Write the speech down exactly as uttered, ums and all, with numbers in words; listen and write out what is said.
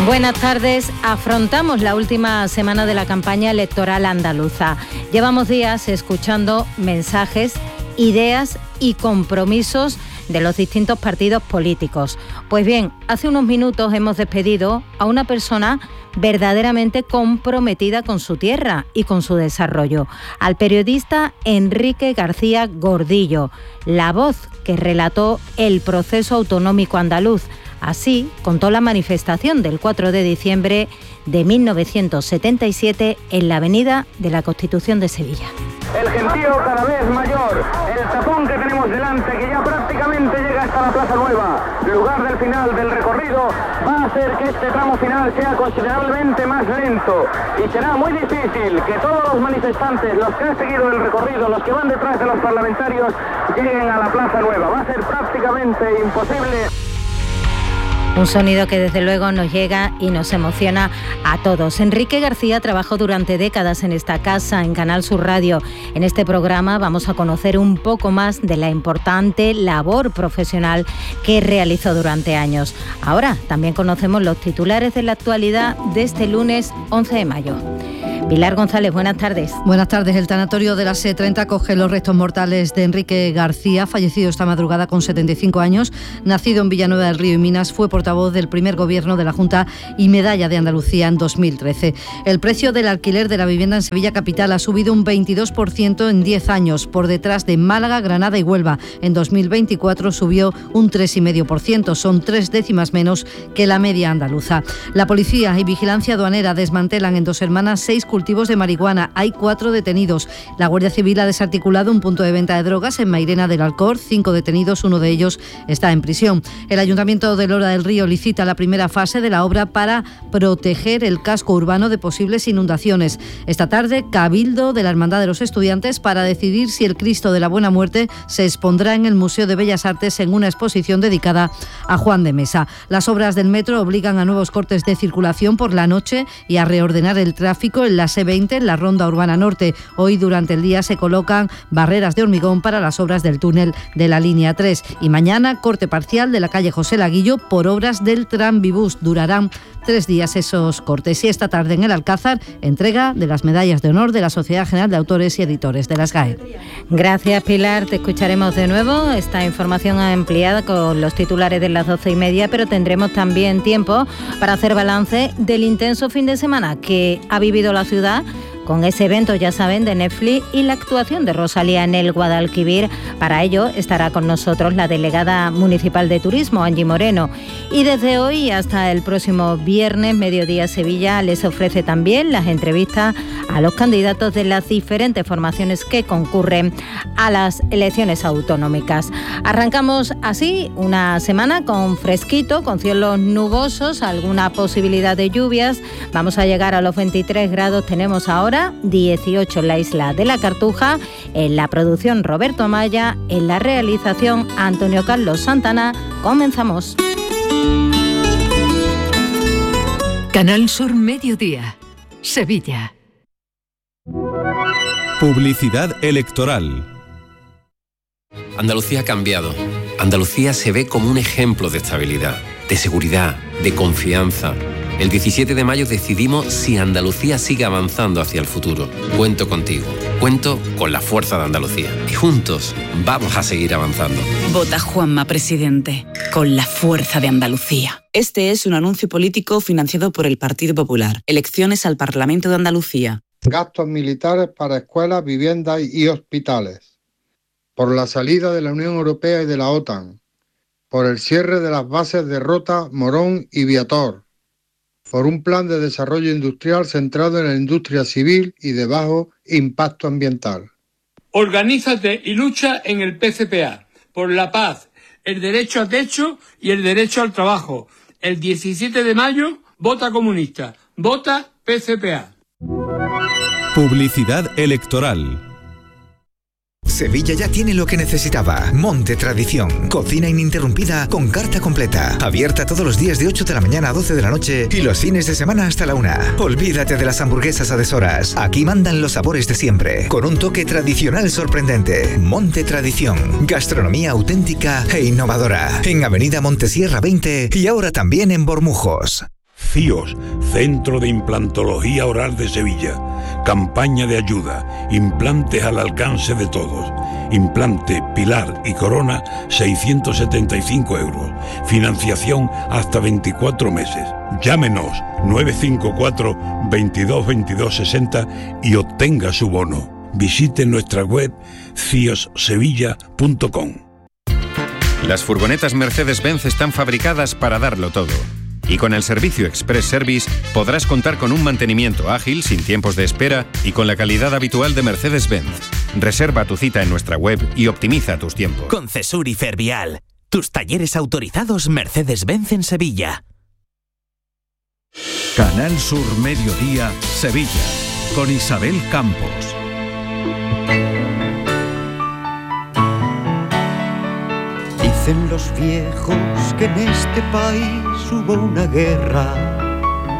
Buenas tardes. Afrontamos la última semana de la campaña electoral andaluza. Llevamos días escuchando mensajes, ideas y compromisos de los distintos partidos políticos. Pues bien, hace unos minutos hemos despedido a una persona verdaderamente comprometida con su tierra y con su desarrollo, al periodista Enrique García Gordillo, la voz que relató el proceso autonómico andaluz. Así contó la manifestación del cuatro de diciembre de mil novecientos setenta y siete en la Avenida de la Constitución de Sevilla. El gentío cada vez mayor, el tapón que tenemos delante, que ya prácticamente llega hasta la Plaza Nueva, lugar del final del recorrido, va a hacer que este tramo final sea considerablemente más lento y será muy difícil que todos los manifestantes, los que han seguido el recorrido, los que van detrás de los parlamentarios, lleguen a la Plaza Nueva. Va a ser prácticamente imposible. Un sonido que desde luego nos llega y nos emociona a todos. Enrique García trabajó durante décadas en esta casa, en Canal Sur Radio. En este programa vamos a conocer un poco más de la importante labor profesional que realizó durante años. Ahora también conocemos los titulares de la actualidad de este lunes once de mayo. Pilar González, buenas tardes. Buenas tardes. El tanatorio de la C treinta acoge los restos mortales de Enrique García, fallecido esta madrugada con setenta y cinco años. Nacido en Villanueva del Río y Minas, fue portavoz del primer gobierno de la Junta y medalla de Andalucía en dos mil trece. El precio del alquiler de la vivienda en Sevilla capital ha subido un veintidós por ciento en diez años, por detrás de Málaga, Granada y Huelva. En dos mil veinticuatro subió un tres coma cinco por ciento, son tres décimas menos que la media andaluza. La policía y vigilancia aduanera desmantelan en Dos Hermanas seis cultivos de marihuana. Hay cuatro detenidos. La Guardia Civil ha desarticulado un punto de venta de drogas en Mairena del Alcor. Cinco detenidos, uno de ellos está en prisión. El Ayuntamiento de Lora del Río licita la primera fase de la obra para proteger el casco urbano de posibles inundaciones. Esta tarde, cabildo de la Hermandad de los Estudiantes para decidir si el Cristo de la Buena Muerte se expondrá en el Museo de Bellas Artes en una exposición dedicada a Juan de Mesa. Las obras del metro obligan a nuevos cortes de circulación por la noche y a reordenar el tráfico en la C veinte, en la Ronda Urbana Norte. Hoy durante el día se colocan barreras de hormigón para las obras del túnel de la línea tres. Y mañana corte parcial de la calle José Laguillo por obras del Tranvibús. Durarán tres días esos cortes. Y esta tarde en el Alcázar, entrega de las medallas de honor de la Sociedad General de Autores y Editores de las S G A E. Gracias, Pilar. Te escucharemos de nuevo. Esta información ampliada con los titulares de las doce y media, pero tendremos también tiempo para hacer balance del intenso fin de semana que ha vivido la ciudad con ese evento, ya saben, de Netflix y la actuación de Rosalía en el Guadalquivir. Para ello estará con nosotros la delegada municipal de turismo, Angie Moreno. Y desde hoy hasta el próximo viernes, Mediodía Sevilla les ofrece también las entrevistas a los candidatos de las diferentes formaciones que concurren a las elecciones autonómicas. Arrancamos así una semana con fresquito, con cielos nubosos, alguna posibilidad de lluvias. Vamos a llegar a los veintitrés grados, tenemos ahora dieciocho en la isla de la Cartuja. En la producción Roberto Amaya, en la realización Antonio Carlos Santana. Comenzamos. Canal Sur Mediodía, Sevilla. Publicidad electoral. Andalucía ha cambiado. Andalucía se ve como un ejemplo de estabilidad, de seguridad, de confianza. El diecisiete de mayo decidimos si Andalucía sigue avanzando hacia el futuro. Cuento contigo, cuento con la fuerza de Andalucía. Y juntos vamos a seguir avanzando. Vota Juanma Presidente, con la fuerza de Andalucía. Este es un anuncio político financiado por el Partido Popular. Elecciones al Parlamento de Andalucía. Gastos militares para escuelas, viviendas y hospitales. Por la salida de la Unión Europea y de la OTAN. Por el cierre de las bases de Rota, Morón y Viator. Por un plan de desarrollo industrial centrado en la industria civil y de bajo impacto ambiental. Organízate y lucha en el P C P A, por la paz, el derecho a techo y el derecho al trabajo. El diecisiete de mayo, vota comunista, vota P C P A. Publicidad electoral. Sevilla ya tiene lo que necesitaba. Monte Tradición. Cocina ininterrumpida con carta completa. Abierta todos los días de ocho de la mañana a doce de la noche y los fines de semana hasta la una. Olvídate de las hamburguesas a deshoras. Aquí mandan los sabores de siempre. Con un toque tradicional sorprendente. Monte Tradición. Gastronomía auténtica e innovadora. En Avenida Montesierra veinte y ahora también en Bormujos. CIOS, Centro de Implantología Oral de Sevilla. Campaña de ayuda. Implantes al alcance de todos. Implante, pilar y corona, seiscientos setenta y cinco euros. Financiación hasta veinticuatro meses. Llámenos nueve cinco cuatro, veintidós, veintidós, sesenta y obtenga su bono. Visite nuestra web cios sevilla punto com. Las furgonetas Mercedes-Benz están fabricadas para darlo todo. Y con el servicio Express Service podrás contar con un mantenimiento ágil, sin tiempos de espera y con la calidad habitual de Mercedes-Benz. Reserva tu cita en nuestra web y optimiza tus tiempos. Con Cesur y Fervial, tus talleres autorizados Mercedes-Benz en Sevilla. Canal Sur Mediodía, Sevilla, con Isabel Campos. Dicen los viejos que en este país hubo una guerra